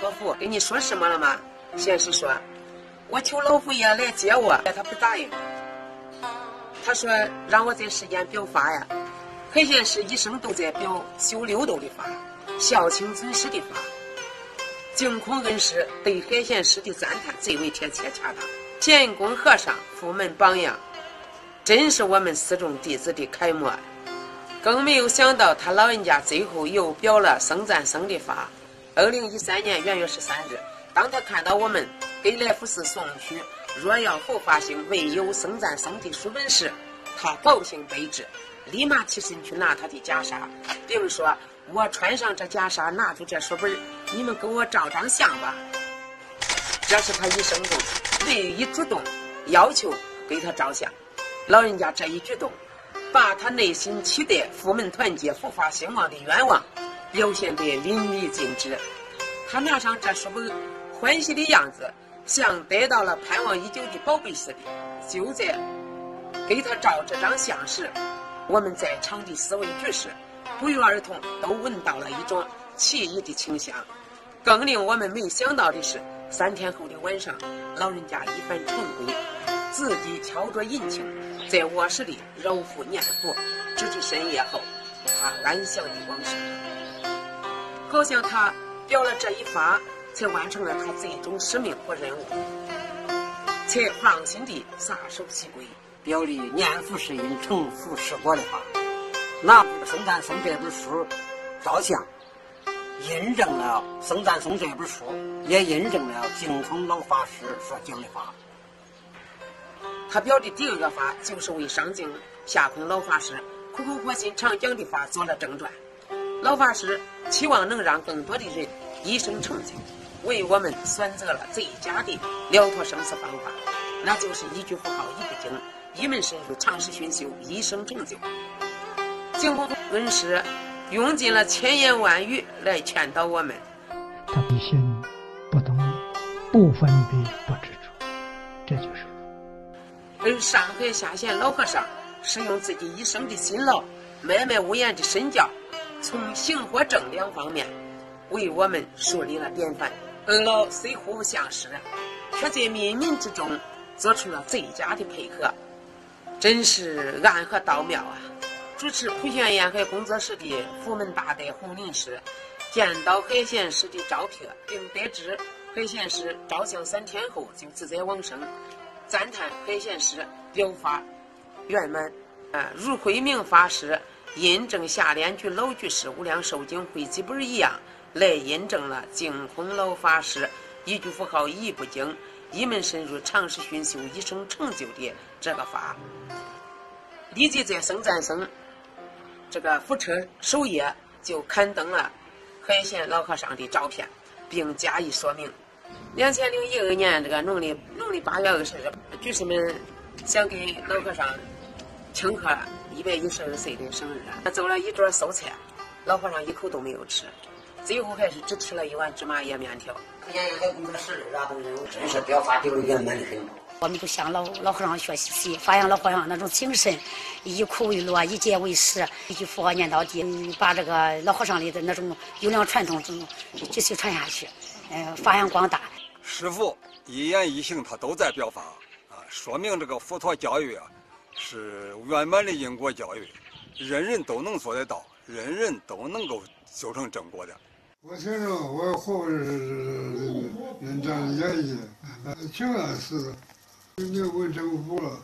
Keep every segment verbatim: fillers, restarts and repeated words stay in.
伯父跟你说什么了吗？先是说，我求老佛爷来接我，他不答应。他说让我在世间表法呀。海县市一生都在表修六斗的法，孝亲尊师的法。净空恩师对海县市的赞叹最为贴切恰当。贤公和尚府门榜样，真是我们四众弟子的楷模。更没有想到他老人家最后又表了僧赞僧的法。二零一三年元月十三日，当他看到我们给来福寺送去若要佛法兴唯有僧赞僧的书本时，他高兴悲之，立马起身去拿他的袈裟，并说：我穿上这袈裟，拿出这书本，你们给我照张相吧。这是他一生中唯一主动要求给他照相。老人家这一举动，把他内心期待佛门团结佛法兴旺的愿望表现得淋漓尽致。他拿上这书本，欢喜的样子像得到了盼望已久的宝贝似的。就在给他照这张相时，我们在场的四位居士不约而同都闻到了一种奇异的清香。更令我们没想到的是，三天后的晚上，老人家一番晨归，自己敲着银磬，在卧室里揉腹念佛，直至深夜后，他安详地往生。好像他表了这一法，才完成了他最终使命和任务，才放心地撒手西归， 表里念佛是因，成佛是果的法。拿僧赞僧这本书照相，印证了僧赞僧这本书，也印证了净空老法师所讲的法。 他表的第二个法，就是为上净下空老法师苦口婆心常讲的法做了正传。老法师期望能让更多的人一生成就，为我们选择了最佳的了脱生死方法，那就是一句佛号一部经，一门深入，长时熏修，一生成就。净空恩师用尽了千言万语来劝导我们。 他不信不动不分别不执着，这就是而上海下县老和尚是用自己一生的辛劳，脉脉无言的身教，从行和正两方面为我们树立了典范。二老虽互不相识，却在冥冥之中做出了最佳的配合，真是暗合道妙啊！主持普贤沿海工作室的佛门大德洪林师见到海县市的照片，并得知海县市照相三天后就自在往生，赞叹海县市表法圆满。啊，如慧明法师印证下联居老居士无量寿经汇集本一样，来印证了净空老法师一句佛号一部经，一门深入，长时熏修，一生成就的这个法。立即在僧赞僧这个佛车首页就刊登了海县老和尚的照片，并加以说明。两千零一二年这个农历农历八月二十日，居士们想给老和尚庆贺一百一十二岁的生日，做了一桌素菜，老和尚一口都没有吃，最后还是只吃了一碗芝麻叶面条。 沿海工作室啊，都是真是表法就圆满的很。 我们都向老老和尚学习，发扬老和尚那种精神，以苦为乐，以戒为师，一句佛号念到底，把这个老和尚里的那种优良传统继续传下去，呃，发扬光大。 师父一言一行他都在表法啊，说明这个佛陀教育啊是圆满的因果教育，人人都能做得到，人人都能够修成正果的。 我听着我活是人家的原因，情感是你问政府了，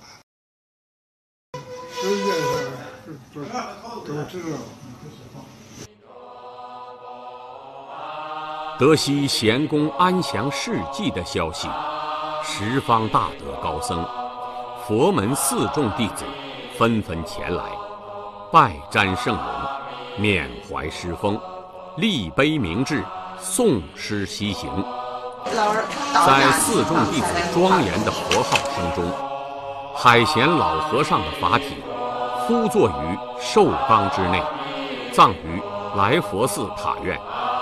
世界上都都知道。 得悉贤公安详事迹的消息，十方大德高僧、佛门四众弟子纷纷前来，拜瞻圣容，缅怀师风，立碑铭志，诵诗西行。在四众弟子庄严的佛号声中，海贤老和尚的法体敷坐于寿缸之内，葬于来佛寺塔院。